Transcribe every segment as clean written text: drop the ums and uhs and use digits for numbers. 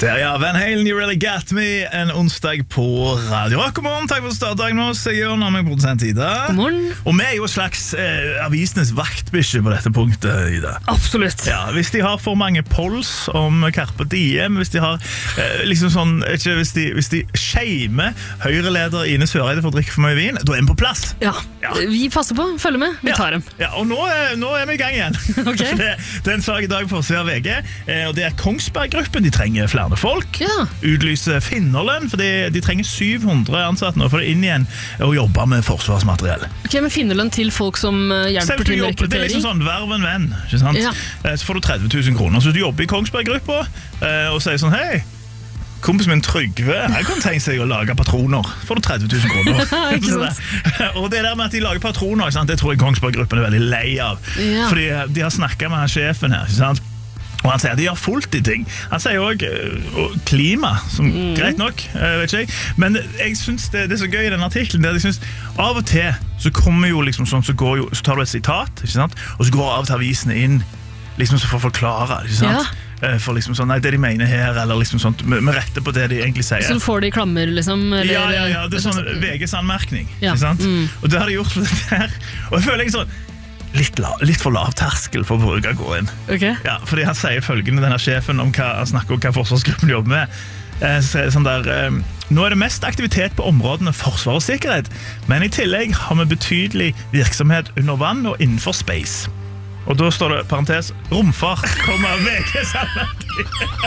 Der, ja, Van Halen, You Really Got Me. En onsdag på Radio Rock. God morgen, takk for startdagen med oss. Jeg gjør noe med produsent Ida. God morgen. Og vi er jo et slags avisenes vaktbikkje på dette punktet, Ida. Absolutt. Ja, hvis de har for mange polls om Carpe Diem, hvis de har liksom sånn, ikke, hvis de shamer Høyre-leder Ine Søreide for å drikke for mye vin, da er vi på plass. Ja, vi passer på, følger med, vi tar dem. Ja, og nå er vi i gang igjen. Okay. det er en sak i dag på forsiden av VG, og det er Kongsberg-gruppen. De trenger flere folk. Ja. Utlyser finnerlønn, for de trenger 700 ansatte nå for å inn igjen og jobbe med forsvarsmateriell. Ok, men finnerlønn til folk som hjelper til rekruttering? Det er liksom sånn verv en venn, ikke sant? Ja. Så får du 30 000 kroner. Så du jobber i Kongsberg-gruppa og sier sånn, hei, kompis min Trygve, jeg kan tenke seg å lage patroner. Får du 30 000 kroner. Ikke sant? Og det der med at de lager patroner, ikke sant? Det tror jeg Kongsberg-gruppen er veldig lei av. Ja. Fordi de har snakket med sjefen her, ikke sant? Og han sier at de har fulgt i ting. Han sier også klima, som greit nok, vet ikke jeg. Men jeg synes det er så gøy i den artiklen, der jeg synes av og til så kommer jo liksom sånn, så tar du et sitat, ikke sant? Og så går av og til avisene inn, liksom så for å forklare, ikke sant? Ja. For liksom sånn, nei, det de mener her, eller liksom sånt, med rette på det de egentlig sier. Så får de klammer, liksom? Eller, ja, det er sånn VGs anmerkning, ikke sant? Og det har de gjort for dette her. Og jeg føler sånn, litt for lav terskel for å bruke å gå inn. Okay. Ja, fordi han sier følgende, denne sjefen, han snakker om hva forsvarsgruppen jobber med. Sånn der, nå er det mest aktivitet på områdene forsvar og sikkerhet, men i tillegg har vi betydelig virksomhet under vann og innenfor space. Og da står det, parentes, romfart kommer VGs anmerkning.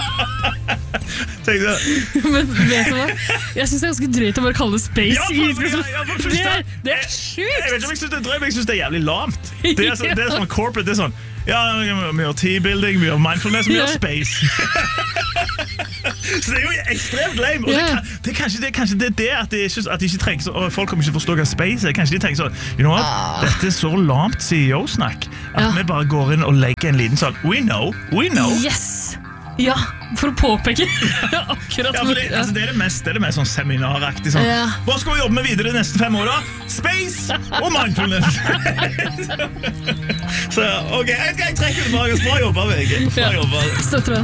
Men vet du hva? Jeg synes det er ganske drøyt å bare kalle det space. Det er sjukt! Jeg vet ikke om jeg synes det er drøyt, men jeg synes det er jævlig lamt. Det er sånn corporate, det er sånn, ja, vi gjør teambuilding, vi gjør mindfulness, vi gjør space. Så det er jo ekstremt lame. Og det er kanskje det at de ikke trenger, og folk kommer ikke forstå hva space er. Kanskje de tenker sånn, you know what? Dette er så lamt CEO-snakk, at vi bare går inn og legger en liten sånn, we know. Yes! Ja, for å påpeke akkurat. Ja, for det er det mest sånn seminaraktig sånn. Hva skal vi jobbe med videre de neste 5 år da? Space og mindfulness. Så ok, jeg trekker tilbake. Bra jobba, VG. Bra jobba. Støtter det.